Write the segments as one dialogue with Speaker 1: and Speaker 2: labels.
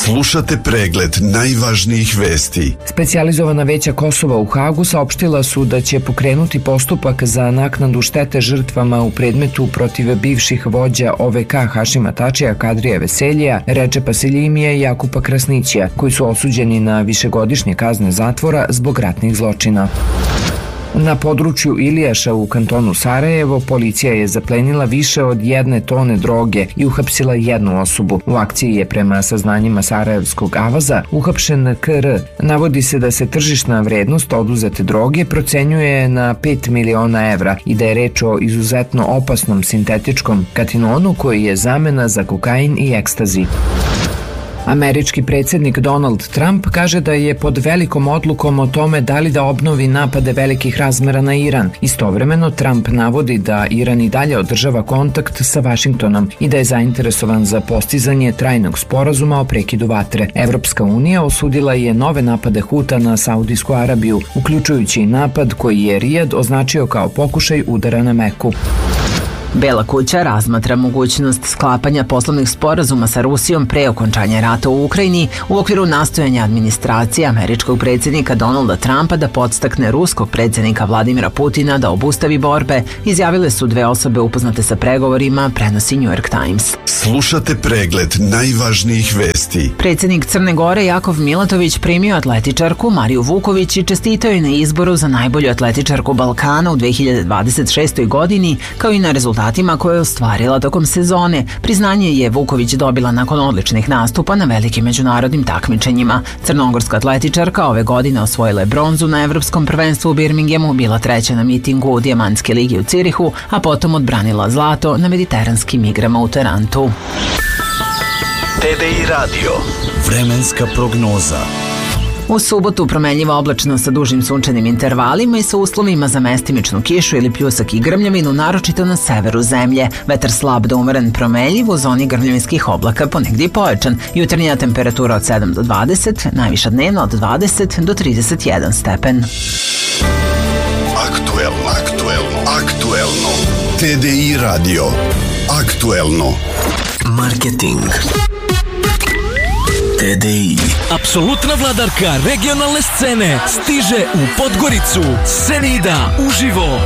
Speaker 1: Slušate pregled najvažnijih vesti.
Speaker 2: Specijalizovana veća Kosova u Hagu saopštila su da će pokrenuti postupak za naknadu štete žrtvama u predmetu protiv bivših vođa OVK Hašima Tačija, Kadrija Veseljija, Rečepa Seljimija i Jakupa Krasnićija, koji su osuđeni na višegodišnje kazne zatvora zbog ratnih zločina. Na području Ilijaša u kantonu Sarajevo policija je zaplenila više od 1 tone droge i uhapsila jednu osobu. U akciji je prema saznanjima sarajevskog Avaza uhapšen KR. Navodi se da se tržišna vrednost oduzete droge procenjuje na 5 miliona evra i da je reč o izuzetno opasnom sintetičkom katinonu koji je zamena za kokain i ekstazi. Američki predsjednik Donald Trump kaže da je pod velikom odlukom o tome da li da obnovi napade velikih razmera na Iran. Istovremeno, Trump navodi da Iran i dalje održava kontakt sa Vašingtonom i da je zainteresovan za postizanje trajnog sporazuma o prekidu vatre. Evropska unija osudila je nove napade Huta na Saudijsku Arabiju, uključujući i napad koji je Rijad označio kao pokušaj udara na Meku.
Speaker 3: Bela kuća razmatra mogućnost sklapanja poslovnih sporazuma sa Rusijom pre okončanja rata u Ukrajini u okviru nastojanja administracije američkog predsjednika Donalda Trumpa da podstakne ruskog predsjednika Vladimira Putina da obustavi borbe, izjavile su 2 osobe upoznate sa pregovorima, prenosi New York Times.
Speaker 1: Slušate pregled najvažnijih vesti.
Speaker 3: Predsjednik Crne Gore Jakov Milatović primio atletičarku Mariju Vuković i čestitao je na izboru za najbolju atletičarku Balkana u 2026. godini, kao i na rezultatima koje je ostvarila tokom sezone. Priznanje je Vuković dobila nakon odličnih nastupa na velikim međunarodnim takmičenjima. Crnogorska atletičarka ove godine osvojila je bronzu na Evropskom prvenstvu u Birminghamu, bila 3. na mitingu u Dijamantske ligi u Cirihu, a potom odbranila zlato na mediteranskim igrama u Tarantu.
Speaker 4: TDI Radio. Vremenska prognoza.
Speaker 3: U subotu promenljiva oblačnost sa dužim sunčanim intervalima i sa uslovima za mestimičnu kišu ili pljusak i grmljavinu, naročito na severu zemlje. Vetar slab do umeren promenljiv, u zoni grmljavinskih oblaka ponegdje pojačan. Jutarnja temperatura od 7 do 20, najviša dnevna od 20 do 31 stepen.
Speaker 1: Aktuelno. TDI Radio. Aktuelno.
Speaker 4: Marketing. TDI.
Speaker 5: Apsolutna vladarka regionalne scene stiže u Podgoricu. Senida uživo.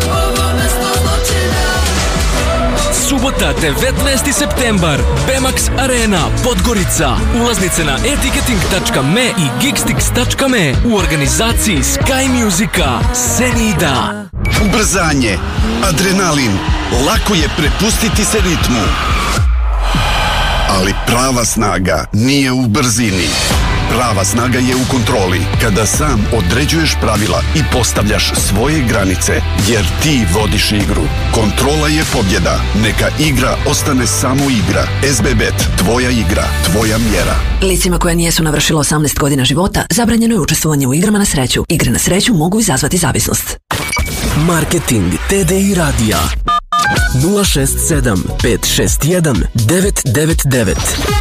Speaker 5: Subota 19. septembar, Bemax Arena, Podgorica. Ulaznice na etiketing.me i geekstix.me u organizaciji Sky Musica. Senida.
Speaker 1: Ubrzanje, adrenalin, lako je prepustiti se ritmu. Ali prava snaga nije u brzini. Prava snaga je u kontroli, kada sam određuješ pravila i postavljaš svoje granice, jer ti vodiš igru. Kontrola je pobjeda. Neka igra ostane samo igra. SBBet, tvoja igra, tvoja mjera.
Speaker 6: Licima koja nijesu navršila 18 godina života zabranjeno je učestvovanje u igrama na sreću. Igre na sreću mogu izazvati zavisnost.
Speaker 4: Marketing TDI Radija 067 561 999.